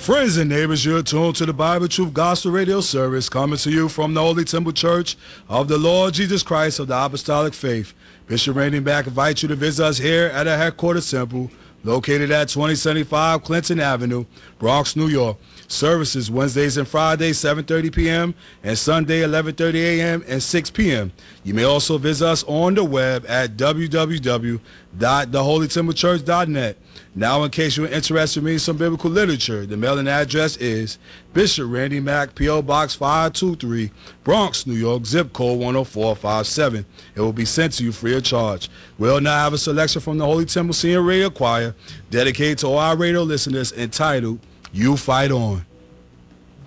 Friends and neighbors, you're tuned to the Bible Truth Gospel Radio service coming to you from the Holy Temple Church of the Lord Jesus Christ of the Apostolic Faith. Bishop Randy Mack invites you to visit us here at our headquarters temple located at 2075 Clinton Avenue, Bronx, New York. Services Wednesdays and Fridays, 7:30 p.m. and Sunday, 11:30 a.m. and 6 p.m. You may also visit us on the web at www.theholytemplechurch.net. Now, in case you're interested in reading some biblical literature, the mailing address is Bishop Randy Mack, P.O. Box 523, Bronx, New York, zip code 10457. It will be sent to you free of charge. We'll now have a selection from the Holy Temple Senior Radio Choir dedicated to all our radio listeners entitled You Fight On.